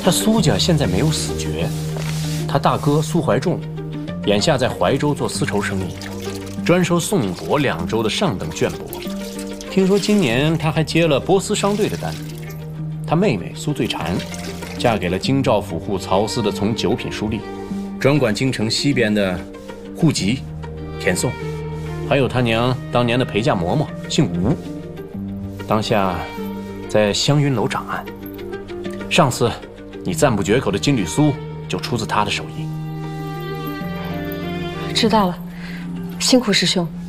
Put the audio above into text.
他苏家现在没有死绝，他大哥苏怀仲，眼下在怀州做丝绸生意，专收宋国2州的上等绢帛。听说今年他还接了波斯商队的单子。他妹妹苏醉禅，嫁给了京兆府户曹司的从9品书吏，专管京城西边的户籍、填送。还有他娘当年的陪嫁嬷嬷，姓吴，当下在香云楼掌案。上次你赞不绝口的金缕酥就出自他的手艺。 知道了，辛苦师兄。